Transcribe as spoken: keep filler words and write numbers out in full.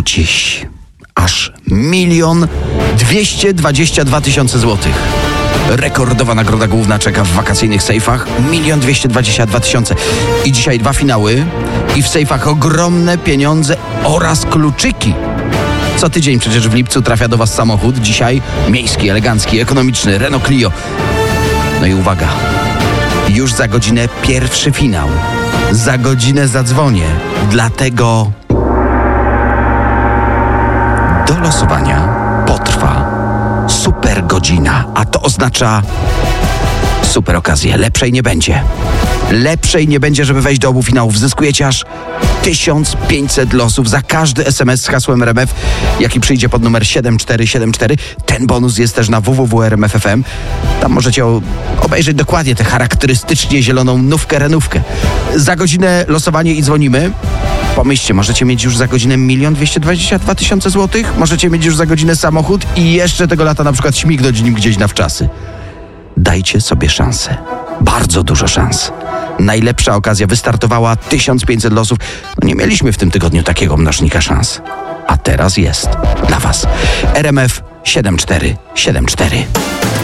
dziś aż milion dwieście dwadzieścia dwa tysiące złotych. Rekordowa nagroda główna czeka w wakacyjnych sejfach. milion dwieście dwadzieścia dwa tysiące. I dzisiaj dwa finały i w sejfach ogromne pieniądze oraz kluczyki. Co tydzień przecież w lipcu trafia do Was samochód. Dzisiaj miejski, elegancki, ekonomiczny Renault Clio. No i uwaga, już za godzinę pierwszy finał. Za godzinę zadzwonię. Dlatego do losowania potrwa super godzina, a to oznacza super okazję. Lepszej nie będzie. Lepszej nie będzie, żeby wejść do obu finałów. Zyskujecie aż tysiąc pięćset losów za każdy es em es z hasłem R M F, jaki przyjdzie pod numer siedem cztery siedem cztery. Ten bonus jest też na w w w kropka r m f kropka f m. Tam możecie o, obejrzeć dokładnie tę charakterystycznie zieloną nówkę renówkę. Za godzinę losowanie i dzwonimy. Pomyślcie, możecie mieć już za godzinę milion dwieście dwadzieścia dwa tysiące złotych, możecie mieć już za godzinę samochód i jeszcze tego lata na przykład śmignąć nim gdzieś na wczasy. Dajcie sobie szansę. Bardzo dużo szans. Najlepsza okazja wystartowała tysiąc pięćset losów. No nie mieliśmy w tym tygodniu takiego mnożnika szans. A teraz jest. Dla Was. R M F siedem cztery siedem cztery.